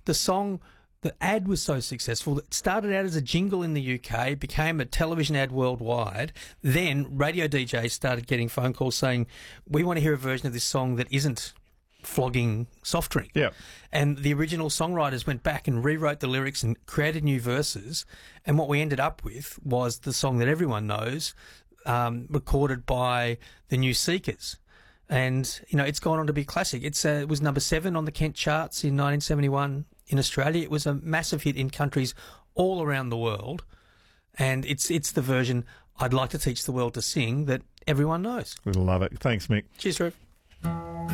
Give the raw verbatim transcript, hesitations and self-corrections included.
the song, the ad was so successful that it started out as a jingle in the U K, became a television ad worldwide. Then radio D Js started getting phone calls saying, we want to hear a version of this song that isn't flogging soft drink. Yeah. And the original songwriters went back and rewrote the lyrics and created new verses. And what we ended up with was the song that everyone knows, um, recorded by the New Seekers. And, you know, it's gone on to be a classic. It's, uh, it was number seven on the Kent charts in nineteen seventy-one in Australia. It was a massive hit in countries all around the world. And it's, it's the version I'd like to teach the world to sing that everyone knows. We love it. Thanks, Mick. Cheers, Trev.